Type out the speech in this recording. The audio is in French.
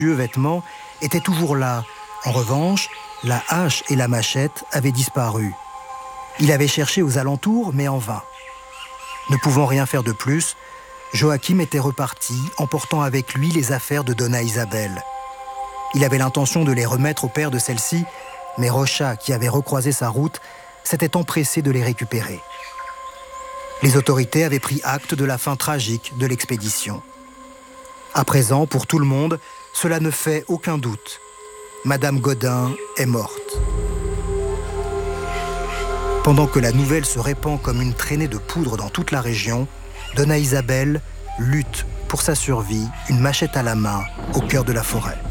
vêtements étaient toujours là. En revanche, la hache et la machette avaient disparu. Il avait cherché aux alentours, mais en vain. Ne pouvant rien faire de plus, Joachim était reparti, emportant avec lui les affaires de Donna Isabel. Il avait l'intention de les remettre au père de celle-ci, mais Rocha, qui avait recroisé sa route, s'était empressé de les récupérer. Les autorités avaient pris acte de la fin tragique de l'expédition. À présent, pour tout le monde, cela ne fait aucun doute. Madame Godin est morte. Pendant que la nouvelle se répand comme une traînée de poudre dans toute la région, Donna Isabel lutte pour sa survie, une machette à la main, au cœur de la forêt.